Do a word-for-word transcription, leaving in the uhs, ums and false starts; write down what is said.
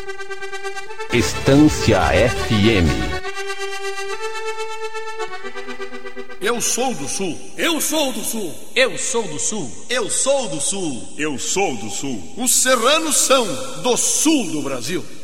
Estância F M. Eu sou do Sul. Eu sou do Sul. Eu sou do Sul. Eu sou do Sul. Eu sou do Sul. Os serranos são do Sul do Brasil.